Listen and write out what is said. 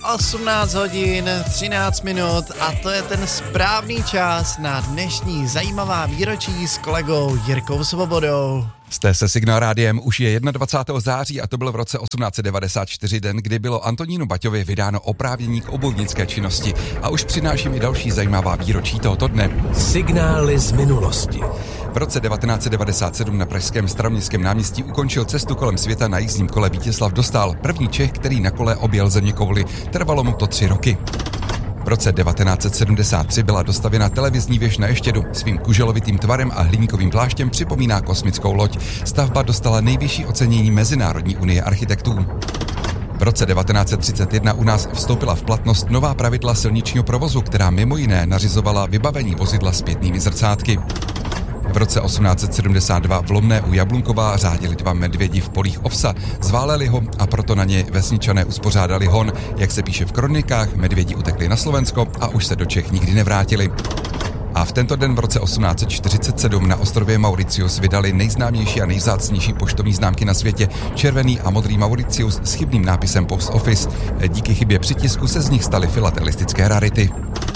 18 hodin 13 minut a to je ten správný čas na dnešní zajímavá výročí s kolegou Jirkou Svobodou. Jste se Signál Rádiem, už je 21. září a to byl v roce 1894 den, kdy bylo Antonínu Baťovi vydáno oprávnění k obuvnické činnosti. A už přináším i další zajímavá výročí tohoto dne. Signály z minulosti. V roce 1997 na pražském Staroměstském náměstí ukončil cestu kolem světa na jízdním kole Vítězslav Dostál, první Čech, který na kole objel zeměkouli. Trvalo mu to 3 roky. V roce 1973 byla dostavěna televizní věž na Ještědu. Svým kuželovitým tvarem a hliníkovým pláštěm připomíná kosmickou loď. Stavba dostala nejvyšší ocenění Mezinárodní unie architektů. V roce 1931 u nás vstoupila v platnost nová pravidla silničního provozu, která mimo jiné nařizovala vybavení vozidla zpětnými zrcátky. V roce 1872 v Lomné u Jablunkova řádili 2 medvědi v polích ovsa, zváleli ho a proto na ně vesničané uspořádali hon. Jak se píše v kronikách, medvědi utekli na Slovensko a už se do Čech nikdy nevrátili. A v tento den v roce 1847 na ostrově Mauritius vydali nejznámější a nejvzácnější poštovní známky na světě, červený a modrý Mauritius s chybným nápisem Post Office. Díky chybě při tisku se z nich staly filatelistické rarity.